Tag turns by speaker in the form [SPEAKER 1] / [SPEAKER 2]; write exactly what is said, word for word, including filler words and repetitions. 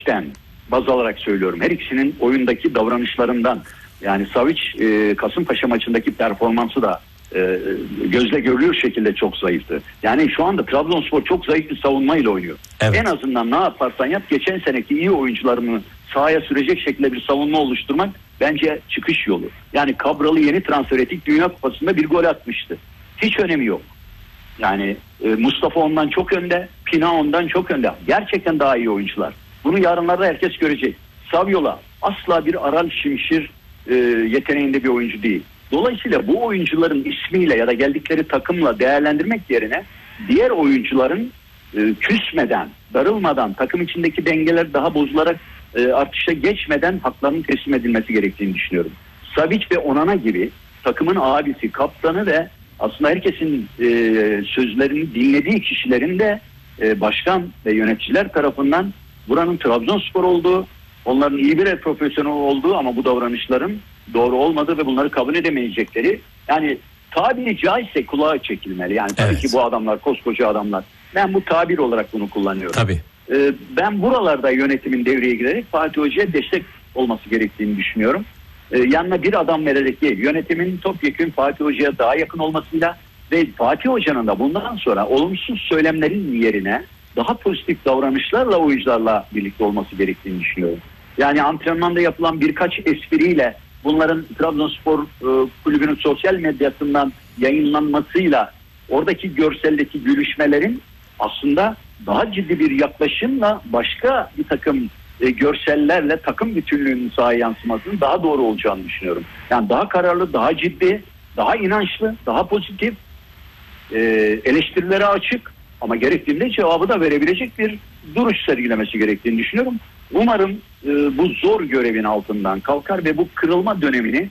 [SPEAKER 1] baz alarak söylüyorum. Her ikisinin oyundaki davranışlarından, yani Savic e, Kasımpaşa maçındaki performansı da e, gözle görülür şekilde çok zayıftı. Yani şu anda Trabzonspor çok zayıf bir savunmayla oynuyor.
[SPEAKER 2] Evet.
[SPEAKER 1] En azından ne yaparsan yap, geçen seneki iyi oyuncularını sahaya sürecek şekilde bir savunma oluşturmak bence çıkış yolu. Yani Cabral'ı yeni transfer ettik, Dünya Kupası'nda bir gol atmıştı. Hiç önemi yok. Yani e, Mustafa ondan çok önde, Pina ondan çok önde. Gerçekten daha iyi oyuncular. Bunu yarınlarda herkes görecek. Saviola asla bir Aral Şimşir e, yeteneğinde bir oyuncu değil. Dolayısıyla bu oyuncuların ismiyle ya da geldikleri takımla değerlendirmek yerine diğer oyuncuların e, küsmeden, darılmadan, takım içindeki dengeler daha bozularak e, artışa geçmeden haklarının teslim edilmesi gerektiğini düşünüyorum. Savic ve Onana gibi takımın abisi, kaptanı ve aslında herkesin e, sözlerini dinlediği kişilerin de e, başkan ve yöneticiler tarafından buranın Trabzonspor olduğu, onların iyi birer profesyonel olduğu ama bu davranışların doğru olmadığı ve bunları kabul edemeyecekleri, yani tabiri caizse kulağa çekilmeli. Yani tabii
[SPEAKER 2] Evet.
[SPEAKER 1] ki bu adamlar koskoca adamlar. Ben bu tabir olarak bunu kullanıyorum.
[SPEAKER 2] Tabii.
[SPEAKER 1] Ee, ben buralarda yönetimin devreye girerek Fatih Hoca'ya destek olması gerektiğini düşünüyorum. Ee, yanına bir adam vererek değil, yönetimin topyekün Fatih Hoca'ya daha yakın olmasıyla ve Fatih Hoca'nın da bundan sonra olumsuz söylemlerin yerine daha pozitif davranışlarla oyuncularla birlikte olması gerektiğini düşünüyorum. Yani antrenmanda yapılan birkaç espriyle bunların Trabzonspor e, kulübünün sosyal medyasından yayınlanmasıyla oradaki görseldeki gülüşmelerin aslında daha ciddi bir yaklaşımla başka bir takım e, görsellerle takım bütünlüğünün sahaya yansımasının daha doğru olacağını düşünüyorum. Yani daha kararlı, daha ciddi, daha inançlı, daha pozitif, e, eleştirilere açık ama gerektiğinde cevabı da verebilecek bir duruş sergilemesi gerektiğini düşünüyorum. Umarım e, bu zor görevin altından kalkar ve bu kırılma dönemini